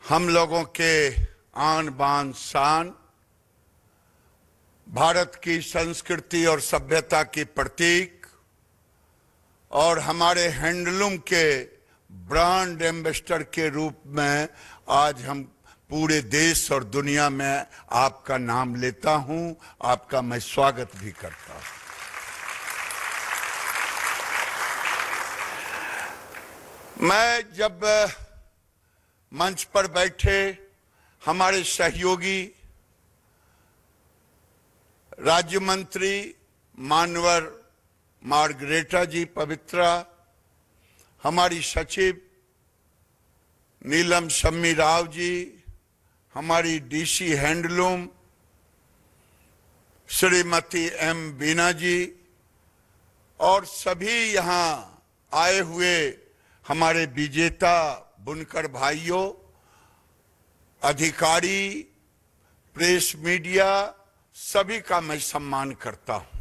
हम लोगों के आन बान शान, भारत की संस्कृति और सभ्यता की प्रतीक और हमारे हैंडलूम के ब्रांड एम्बेसडर के रूप में आज हम पूरे देश और दुनिया में आपका नाम लेता हूं, आपका मैं स्वागत भी करता हूं। मैं जब मंच पर बैठे हमारे सहयोगी राज्य मंत्री मानवर मार्गरेटा जी पवित्रा, हमारी सचिव नीलम शम्मी राव जी, हमारी डीसी हैंडलूम श्रीमती एम बीना जी और सभी यहाँ आए हुए हमारे विजेता बुनकर भाइयों, अधिकारी, प्रेस मीडिया, सभी का मैं सम्मान करता हूं।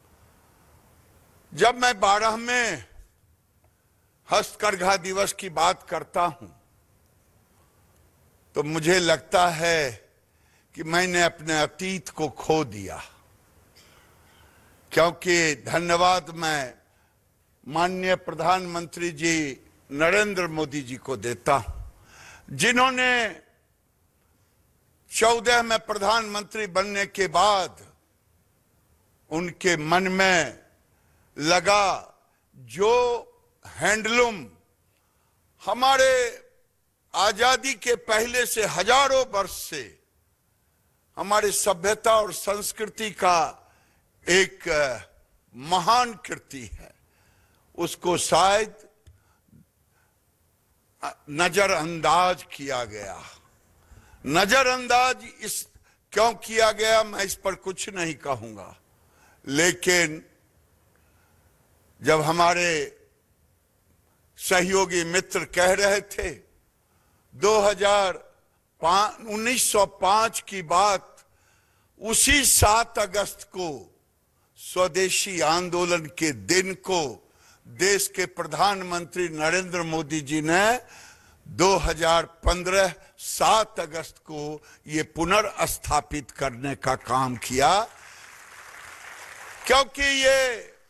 जब मैं 12वें हस्तकरघा दिवस की बात करता हूं तो मुझे लगता है कि मैंने अपने अतीत को खो दिया, क्योंकि धन्यवाद मैं माननीय प्रधानमंत्री जी नरेंद्र मोदी जी को देता हूं, जिन्होंने 14 में प्रधानमंत्री बनने के बाद उनके मन में लगा जो हैंडलूम हमारे आजादी के पहले से हजारों वर्ष से हमारे सभ्यता और संस्कृति का एक महान कृति है, उसको शायद नजरअंदाज किया गया। नजरअंदाज इस क्यों किया गया मैं इस पर कुछ नहीं कहूंगा, लेकिन जब हमारे सहयोगी मित्र कह रहे थे 1905 की बात, उसी 7 अगस्त को स्वदेशी आंदोलन के दिन को देश के प्रधानमंत्री नरेंद्र मोदी जी ने 2015 7 अगस्त को ये पुनर्स्थापित करने का काम किया, क्योंकि ये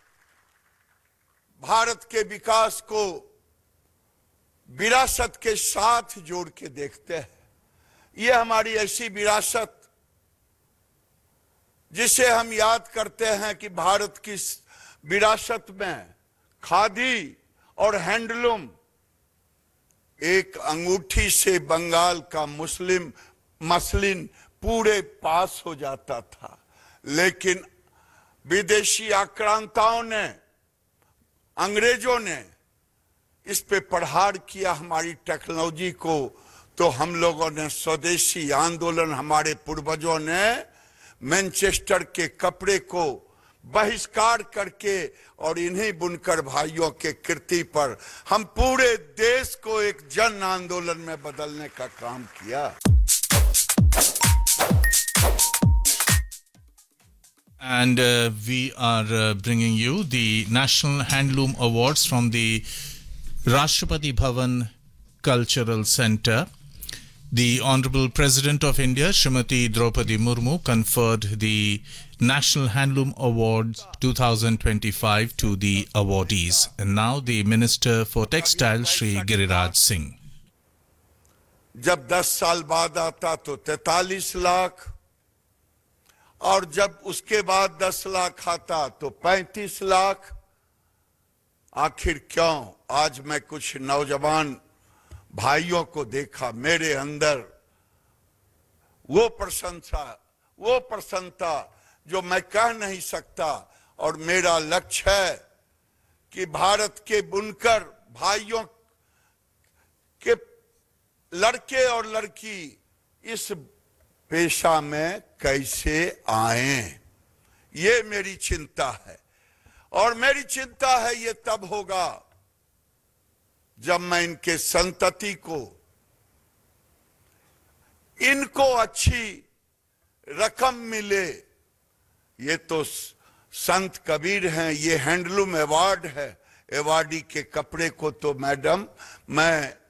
भारत के विकास को विरासत के साथ जोड़ के देखते हैं। ये हमारी ऐसी विरासत जिसे हम याद करते हैं कि भारत की विरासत में खादी और हैंडलूम एक अंगूठी से बंगाल का मसलिन पूरे पास हो जाता था, लेकिन विदेशी आक्रांताओं ने, अंग्रेजों ने इस पे प्रहार किया हमारी टेक्नोलॉजी को, तो हम लोगों ने स्वदेशी आंदोलन, हमारे पूर्वजों ने मैनचेस्टर के कपड़े को बहिष्कार करके और इन्हीं बुनकर भाइयों के कृति पर हम पूरे देश को एक जन आंदोलन में बदलने का काम किया। And we are bringing you the National Handloom Awards from the Rashtrapati Bhavan Cultural Center. The Honorable President of India, Srimati Draupadi Murmu, conferred the National Handloom Awards 2025 to the awardees. And now the Minister for Textile, Shri Giriraj Singh. जब 10 साल बाद आता तो 43 लाख और जब उसके बाद 10 लाख आता तो 35 लाख। आखिर क्यों? आज मैं कुछ नौजवान भाइयों को देखा, मेरे अंदर वो प्रसन्नता जो मैं कह नहीं सकता, और मेरा लक्ष्य है कि भारत के बुनकर भाइयों के लड़के और लड़की इस पेशा में कैसे आएं, ये मेरी चिंता है। और मेरी चिंता है ये तब होगा जब मैं इनके संतति को, इनको अच्छी रकम मिले। ये तो संत कबीर हैं, ये हैंडलूम अवार्ड है, अवार्डी के कपड़े को तो मैडम मैं